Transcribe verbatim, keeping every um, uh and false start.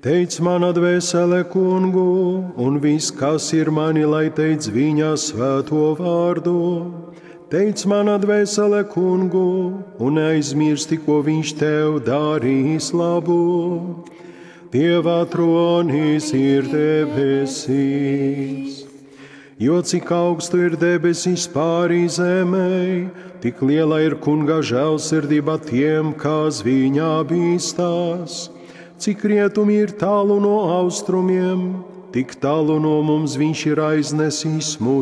Teic mana dvēsele kungu, un viss, kas ir mani, lai teic viņa svēto vārdu. Teic mana dvēsele kungu, un aizmirsti, ko viņš tev darīs labu. Dieva tronis ir debesīs. Jo cik augstu ir debesis pāri zemei, tik liela ir kunga žēlsirdība tiem, kas viņā bīstās. Cik rietumi ir tālu no austrumiem, tik tālu no mums viņš ir aiznesis mūsu